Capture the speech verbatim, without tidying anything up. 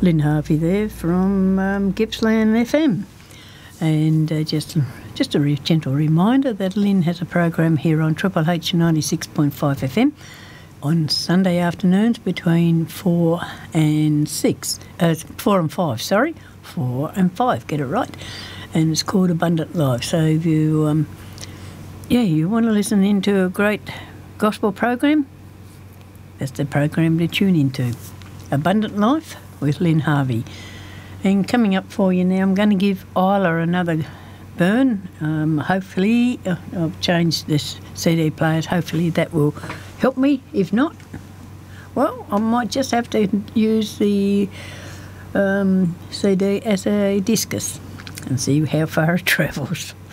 Lynn Harvey there from um, Gippsland F M. And uh, just, just a re- gentle reminder that Lynn has a program here on Triple H ninety-six point five F M on Sunday afternoons between four and six. Uh, four and five, sorry. Four and five, get it right. And it's called Abundant Life. So if you, um, yeah, you want to listen into a great gospel program, that's the program to tune into. Abundant Life with Lynn Harvey. And coming up for you now, I'm going to give Isla another burn. Um, hopefully, uh, I've changed this C D players. Hopefully that will help me. If not, well, I might just have to use the um, C D as a discus and see how far it travels.